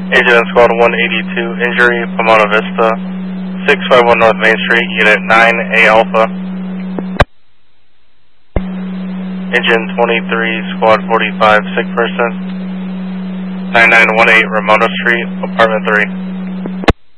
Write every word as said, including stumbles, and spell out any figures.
Agent on Squad one eighty-two, injury, Pomona Vista, six five one North Main Street, Unit nine A Alpha. Agent twenty-three, Squad forty-five, sick person, nine nine one eight Ramona Street, Apartment three.